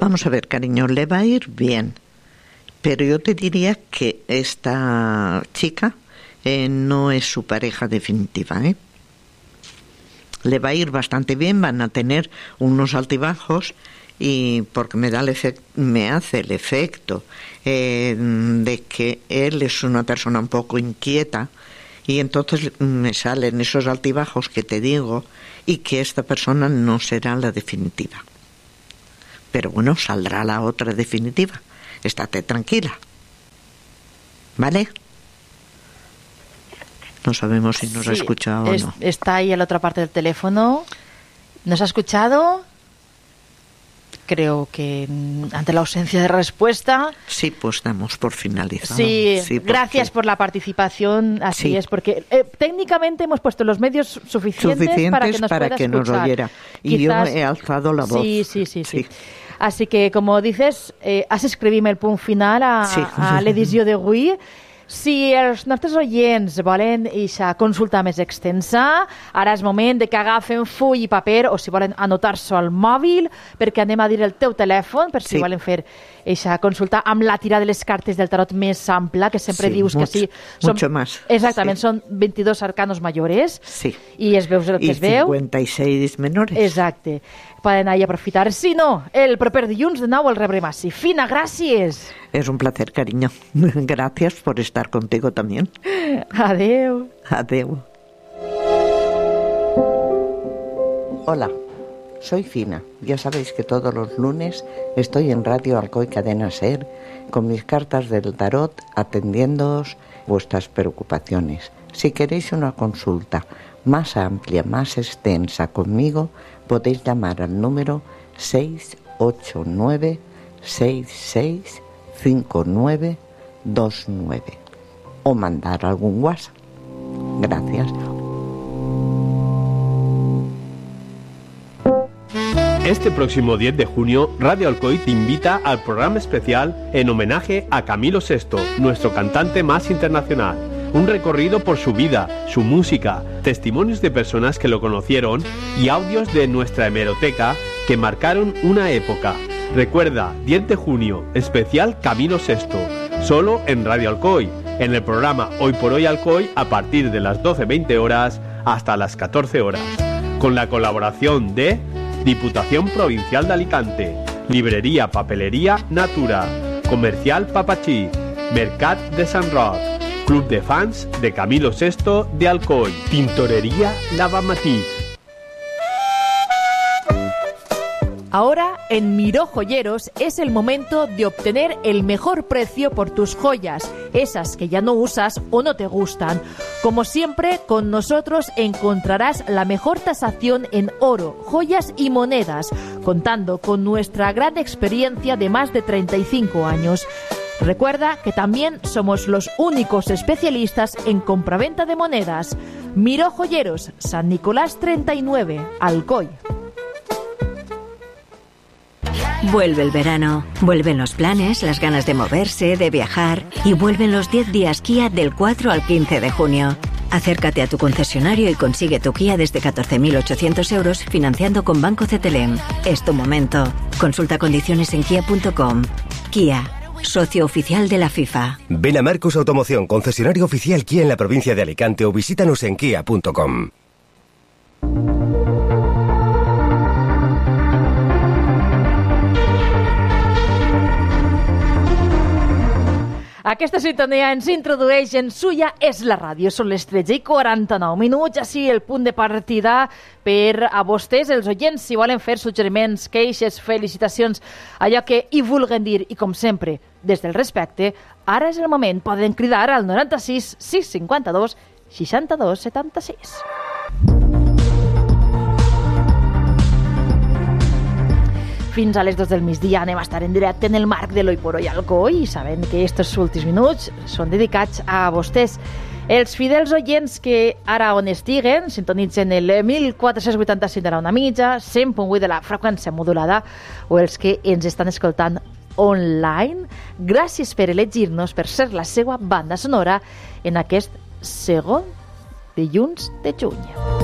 Vamos a ver, cariño, le va a ir bien, pero yo te diría que esta chica no es su pareja definitiva, ¿eh? Le va a ir bastante bien, van a tener unos altibajos, y porque me hace el efecto de que él es una persona un poco inquieta, y entonces me salen esos altibajos que te digo, y que esta persona no será la definitiva. Pero bueno, saldrá la otra definitiva. Estate tranquila. ¿Vale? No sabemos si nos ha escuchado o no. Está ahí a la otra parte del teléfono. ¿Nos ha escuchado? Creo que ante la ausencia de respuesta... Sí, pues damos por finalizado. Sí, gracias por la participación. Así es, porque técnicamente hemos puesto los medios suficientes para que nos oyera. Y quizás... yo he alzado la voz. Sí. Així que, com dices, has escrit el punt final a l'edició d'avui. Si els nostres oients volen aquesta consulta més extensa, ara és moment de que agafen full i paper, o si volen anotar-se al mòbil, perquè anem a dir el teu telèfon, per si volen fer aquesta consulta amb la tirada de les cartes del tarot més ampla, que sempre dius que sí. Mucho más. Exactament, són 22 arcanos mayores. Sí. I es veu el que es veu. I 56 menores. Exacte. Poden ahí aprofitar. Si no, el proper dilluns de nou el rebrem així. Fina, gràcies. Es un placer, cariño. Gracias por estar contigo también. Adeu. Adeu. Hola, soy Fina. Ya sabéis que todos los lunes estoy en Radio Alcoy Cadena Ser con mis cartas del tarot atendiéndoos vuestras preocupaciones. Si queréis una consulta más amplia, más extensa conmigo, podéis llamar al número 689-665929 o mandar algún WhatsApp. Gracias. Este próximo 10 de junio, Radio Alcoy te invita al programa especial en homenaje a Camilo VI, nuestro cantante más internacional. Un recorrido por su vida, su música, testimonios de personas que lo conocieron y audios de nuestra hemeroteca que marcaron una época. Recuerda, 10 de junio, especial Camilo VI, solo en Radio Alcoy, en el programa Hoy por Hoy Alcoy a partir de las 12:20 horas hasta las 14 horas, con la colaboración de Diputación Provincial de Alicante, Librería Papelería Natura, Comercial Papachí, Mercat de Sant Roc, Club de Fans de Camilo VI de Alcoy, Tintorería Lavamatí. Ahora, en Miró Joyeros es el momento de obtener el mejor precio por tus joyas, esas que ya no usas o no te gustan. Como siempre, con nosotros encontrarás la mejor tasación en oro, joyas y monedas, contando con nuestra gran experiencia de más de 35 años. Recuerda que también somos los únicos especialistas en compraventa de monedas. Miró Joyeros, San Nicolás 39, Alcoy. Vuelve el verano, vuelven los planes, las ganas de moverse, de viajar y vuelven los 10 días Kia del 4 al 15 de junio. Acércate a tu concesionario y consigue tu Kia desde 14.800 euros financiando con Banco CTLM. Es tu momento. Consulta condiciones en kia.com. Kia, socio oficial de la FIFA. Ven a Marcos Automoción, concesionario oficial Kia en la provincia de Alicante o visítanos en kia.com. Aquesta sintonia ens introdueix en Suya és la ràdio. Són les 13:49 minuts, així el punt de partida per a vostès, els oients, si volen fer suggeriments, queixes, felicitacions, allò que hi vulguen dir. I com sempre, des del respecte, ara és el moment. Poden cridar al 96 652 62 76. Fins a les 2 del migdia anem a estar en directe en el marc de l'Hoy por Hoy Alcoy i sabent que aquests últims minuts són dedicats a vostès. Els fidels oients que ara on estiguen sintonitzen el 1485 de la ona mitja, 100.8 de la freqüència modulada, o els que ens estan escoltant online, gràcies per elegir-nos, per ser la seva banda sonora en aquest segon dilluns de juny.